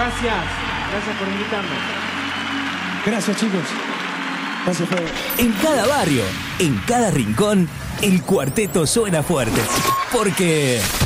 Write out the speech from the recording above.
Gracias. Gracias por invitarme. Gracias, chicos. Gracias, Fede. En cada barrio, en cada rincón, el cuarteto suena fuerte. Porque